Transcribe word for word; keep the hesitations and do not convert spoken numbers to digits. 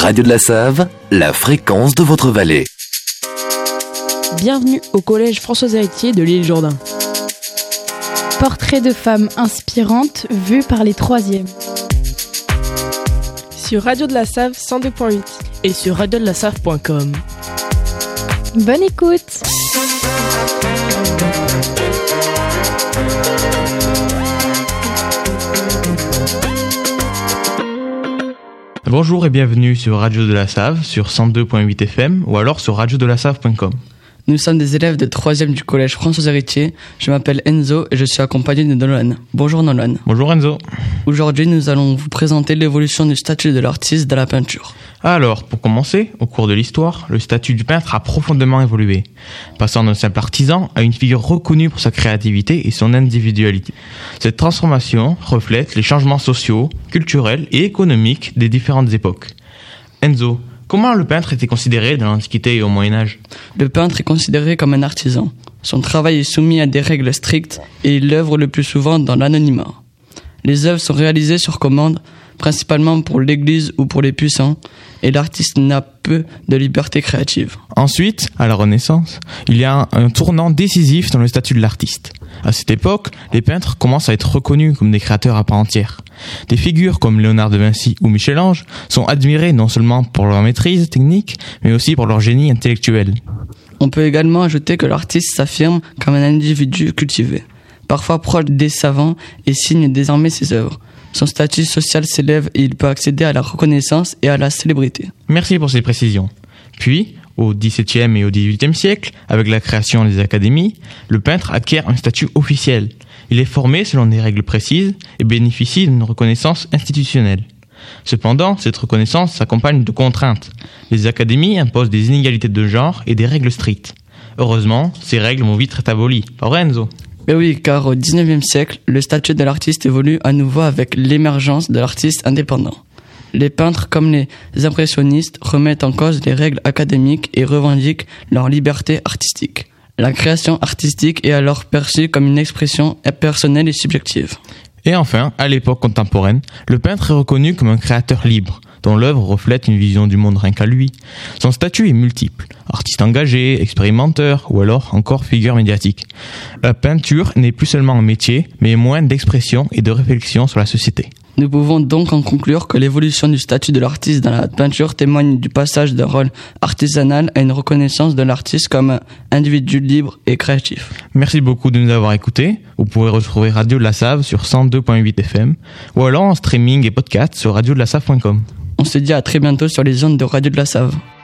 Radio de la Save, la fréquence de votre vallée. Bienvenue au collège François-Héritier de l'île Jourdain. Portrait de femmes inspirantes vues par les troisièmes. Sur Radio de la Save cent deux point huit et sur radio de la save point com. Bonne écoute. Bonjour et bienvenue sur Radio de la Save sur cent deux point huit F M ou alors sur radio de la save point com. Nous sommes des élèves de troisième du collège François-Héritier. Je m'appelle Enzo et je suis accompagné de Nolan. Bonjour Nolan. Bonjour Enzo. Aujourd'hui, nous allons vous présenter l'évolution du statut de l'artiste dans la peinture. Alors, pour commencer, au cours de l'histoire, le statut du peintre a profondément évolué, passant d'un simple artisan à une figure reconnue pour sa créativité et son individualité. Cette transformation reflète les changements sociaux, culturels et économiques des différentes époques. Enzo, comment le peintre était considéré dans l'Antiquité et au Moyen-Âge ? Le peintre est considéré comme un artisan. Son travail est soumis à des règles strictes et il œuvre le plus souvent dans l'anonymat. Les œuvres sont réalisées sur commande, principalement pour l'église ou pour les puissants, et l'artiste n'a peu de liberté créative. Ensuite, à la Renaissance, il y a un tournant décisif dans le statut de l'artiste. À cette époque, les peintres commencent à être reconnus comme des créateurs à part entière. Des figures comme Léonard de Vinci ou Michel-Ange sont admirées non seulement pour leur maîtrise technique, mais aussi pour leur génie intellectuel. On peut également ajouter que l'artiste s'affirme comme un individu cultivé, parfois proche des savants et signe désormais ses œuvres. Son statut social s'élève et il peut accéder à la reconnaissance et à la célébrité. Merci pour ces précisions. Puis, au dix-septième et au dix-huitième siècle, avec la création des académies, le peintre acquiert un statut officiel. Il est formé selon des règles précises et bénéficie d'une reconnaissance institutionnelle. Cependant, cette reconnaissance s'accompagne de contraintes. Les académies imposent des inégalités de genre et des règles strictes. Heureusement, ces règles vont vite être abolies. Pas vrai, Enzo ? Mais oui, car au dix-neuvième siècle, le statut de l'artiste évolue à nouveau avec l'émergence de l'artiste indépendant. Les peintres comme les impressionnistes remettent en cause les règles académiques et revendiquent leur liberté artistique. La création artistique est alors perçue comme une expression personnelle et subjective. Et enfin, à l'époque contemporaine, le peintre est reconnu comme un créateur libre, dont l'œuvre reflète une vision du monde rien qu'à lui. Son statut est multiple, artiste engagé, expérimenteur ou alors encore figure médiatique. La peinture n'est plus seulement un métier, mais moins d'expression et de réflexion sur la société. Nous pouvons donc en conclure que l'évolution du statut de l'artiste dans la peinture témoigne du passage d'un rôle artisanal à une reconnaissance de l'artiste comme un individu libre et créatif. Merci beaucoup de nous avoir écoutés. Vous pouvez retrouver Radio de la Save sur cent deux point huit F M ou alors en streaming et podcast sur radio de la save point com. On se dit à très bientôt sur les ondes de Radio de la Save.